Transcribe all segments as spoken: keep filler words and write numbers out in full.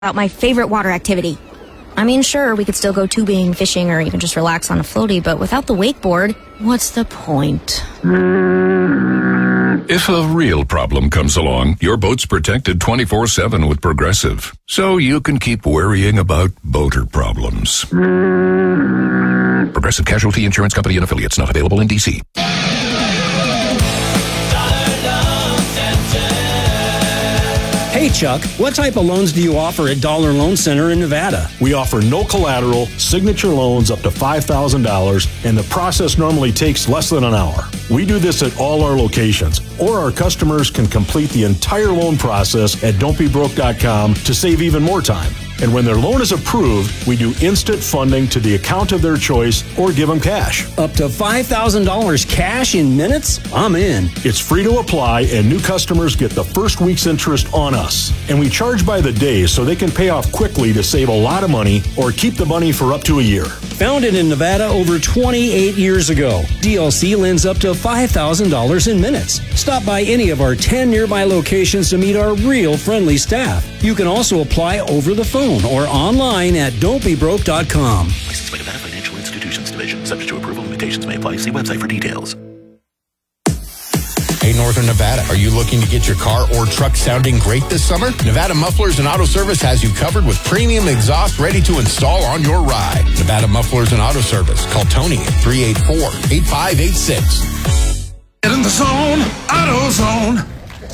about my favorite water activity. I mean, sure, we could still go tubing, fishing, or even just relax on a floaty, but without the wakeboard, what's the point? If a real problem comes along, your boat's protected twenty-four seven with Progressive, so you can keep worrying about boater problems. Progressive Casualty Insurance Company and Affiliates, not available in D C. Hey, Chuck, what type of loans do you offer at Dollar Loan Center in Nevada? We offer no collateral, signature loans up to five thousand dollars, and the process normally takes less than an hour. We do this at all our locations, or our customers can complete the entire loan process at don't be broke dot com to save even more time. And when their loan is approved, we do instant funding to the account of their choice or give them cash. Up to five thousand dollars cash in minutes? I'm in. It's free to apply, and new customers get the first week's interest on us. And we charge by the day so they can pay off quickly to save a lot of money or keep the money for up to a year. Founded in Nevada over twenty-eight years ago, D L C lends up to five thousand dollars in minutes. Stop by any of our ten nearby locations to meet our real friendly staff. You can also apply over the phone or online at don't be broke dot com. Licensed by Nevada Financial Institutions Division. Subject to approval. Limitations may apply. See website for details. Hey, Northern Nevada, are you looking to get your car or truck sounding great this summer? Nevada Mufflers and Auto Service has you covered with premium exhaust ready to install on your ride. Nevada Mufflers and Auto Service. Call Tony at three eight four, eight five eight six. Get in the zone, AutoZone.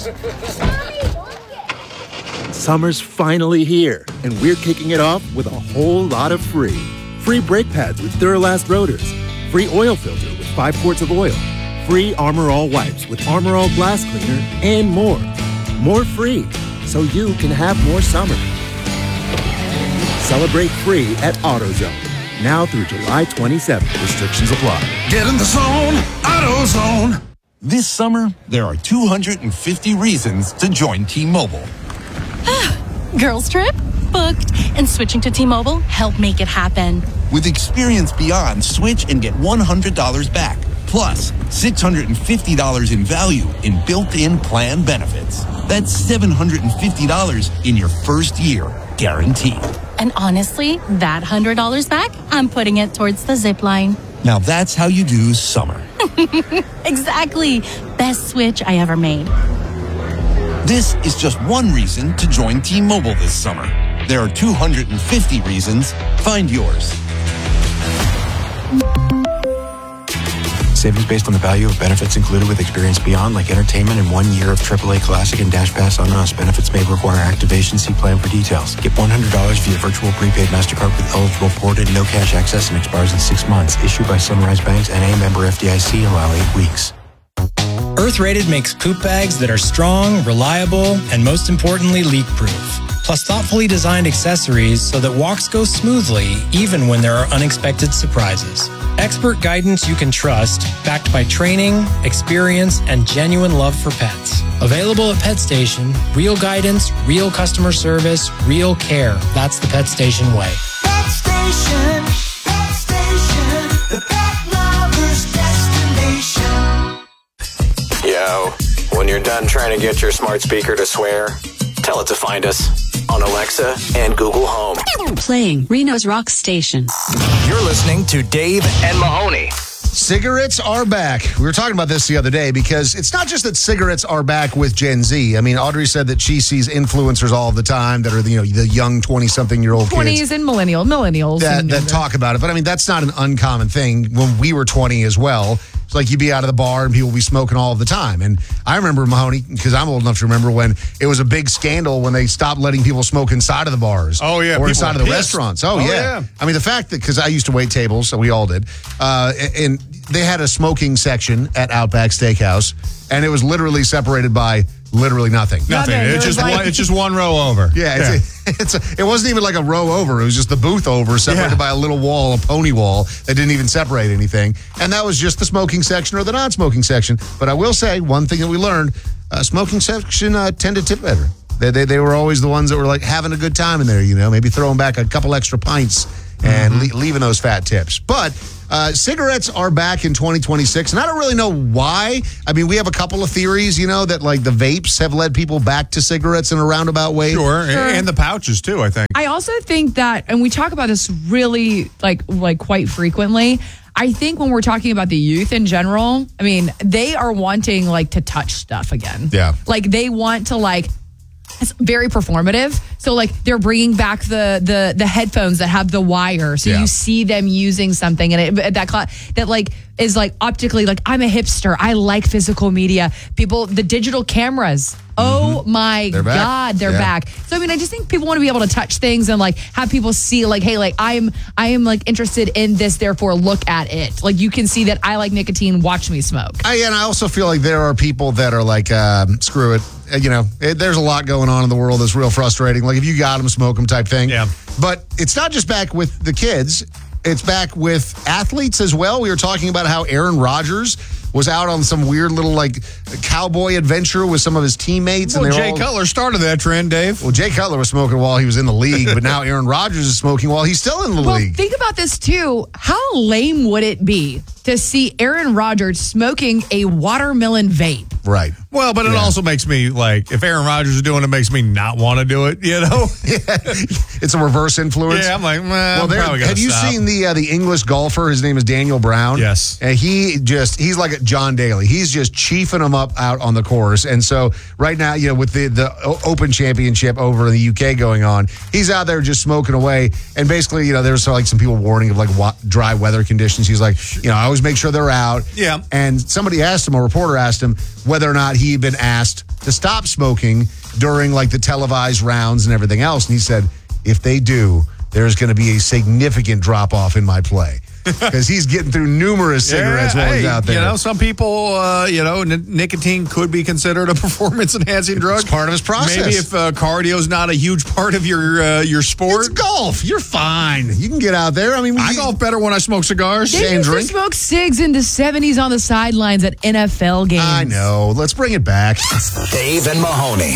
Summer's finally here, and we're kicking it off with a whole lot of free. Free brake pads with Duralast rotors. Free oil filter with five quarts of oil. Free Armor All wipes with Armor All glass cleaner, and more. More free, so you can have more summer. Celebrate free at AutoZone. Now through July twenty-seventh. Restrictions apply. Get in the zone, AutoZone. This summer, there are two hundred fifty reasons to join T-Mobile. Girls trip? Booked. And switching to T-Mobile helped make it happen. With Experience Beyond, switch and get one hundred dollars back. Plus, six hundred fifty dollars in value in built-in plan benefits. That's seven hundred fifty dollars in your first year, guaranteed. And honestly, that one hundred dollars back, I'm putting it towards the zip line. Now that's how you do summer. Exactly. Best switch I ever made. This is just one reason to join T-Mobile this summer. There are two hundred fifty reasons. Find yours. Savings based on the value of benefits included with Experience Beyond, like entertainment and one year of triple A Classic and Dash Pass on us. Benefits may require activation. See plan for details. Get one hundred dollars via virtual prepaid MasterCard with eligible ported, no cash access, and expires in six months. Issued by Sunrise Banks, N A member F D I C. Allow eight weeks. Earth Rated makes poop bags that are strong, reliable, and most importantly, leak-proof. Plus thoughtfully designed accessories so that walks go smoothly even when there are unexpected surprises. Expert guidance you can trust, backed by training, experience, and genuine love for pets. Available at Pet Station, real guidance, real customer service, real care. That's the Pet Station way. Pet Station, Pet Station, the pet lover's destination. Yo, when you're done trying to get your smart speaker to swear, tell it to find us on Alexa and Google Home. Playing Reno's Rock Station. You're listening to Dave and Mahoney. Cigarettes are back. We were talking about this the other day because it's not just that cigarettes are back with Gen Z. I mean, Audrey said that she sees influencers all the time that are the, you know, the young twenty-something-year-old twenties kids. and millennial, millennials. That, and, that and, talk about it. But, I mean, that's not an uncommon thing when we were twenty as well. It's like you'd be out of the bar and people would be smoking all of the time. And I remember, Mahoney, because I'm old enough to remember when it was a big scandal when they stopped letting people smoke inside of the bars. Oh, yeah. Or inside of the pissed. restaurants. Oh, oh yeah. yeah. I mean, the fact that, because I used to wait tables, so we all did, uh, and they had a smoking section at Outback Steakhouse, and it was literally separated by literally nothing. Nothing. Nothing. It's It just was like- one, it's just one row over. Yeah, it's, Yeah. A, it's a, it wasn't even like a row over. It was just the booth over, separated Yeah. by a little wall, a pony wall that didn't even separate anything. And that was just the smoking section or the non-smoking section. But I will say, one thing that we learned, uh, smoking section uh, tend to tip better. They, they, they were always the ones that were like having a good time in there, you know, maybe throwing back a couple extra pints and mm-hmm. le- leaving those fat tips. But uh, cigarettes are back in twenty twenty-six, and I don't really know why. I mean, we have a couple of theories, you know, that like the vapes have led people back to cigarettes in a roundabout way. Sure, Sure. and the pouches too, I think. I also think that, and we talk about this really like like quite frequently, I think when we're talking about the youth in general, I mean, they are wanting like to touch stuff again. Yeah. Like they want to like, it's very performative. So like they're bringing back the the the headphones that have the wire, so Yeah. you see them using something, and it, that cl- that like is like optically like I'm a hipster. I like physical media. People, the digital cameras. Oh my They're back. God, they're Yeah. back. So I mean, I just think people want to be able to touch things and like have people see like, hey, like I'm I am like interested in this, therefore look at it. Like you can see that I like nicotine. Watch me smoke. I, and I also feel like there are people that are like, um, screw it. Uh, You know, it, there's a lot going on in the world that's real frustrating. Like if you got them, smoke them type thing. Yeah. But it's not just back with the kids. It's back with athletes as well. We were talking about how Aaron Rodgers was out on some weird little like cowboy adventure with some of his teammates. Well, and they were Jay all, Cutler started that trend, Dave. Well, Jay Cutler was smoking while he was in the league, but now Aaron Rodgers is smoking while he's still in the Well, league. think about this too. How lame would it be to see Aaron Rodgers smoking a watermelon vape? Right. Well, but it Yeah. also makes me like, if Aaron Rodgers is doing it, it makes me not want to do it, you know? It's a reverse influence. Yeah, I'm like, man, Well, I'm there, probably gonna have you stop. seen the uh, the English golfer? His name is Daniel Brown. Yes. And he just he's like a John Daly. He's just chiefing them up out on the course. And so right now, you know, with the the O- Open Championship over in the U K going on, he's out there just smoking away. And basically, you know, there's like some people warning of like wa- dry weather conditions. He's like, you know, I always make sure they're out. Yeah. And somebody asked him, a reporter asked him whether or not he'd been asked to stop smoking during like the televised rounds and everything else. And he said, if they do, there's going to be a significant drop off in my play. Because he's getting through numerous cigarettes Yeah, while he's hey, out there. You know, some people, uh, you know, n- nicotine could be considered a performance-enhancing drug. It's part of his process. Maybe if uh, cardio is not a huge part of your uh, your sport. It's golf. You're fine. You can get out there. I mean, we, I golf better when I smoke cigars. They and used drink. to smoke cigs in the seventies on the sidelines at N F L games. I know. Let's bring it back. Dave and Mahoney.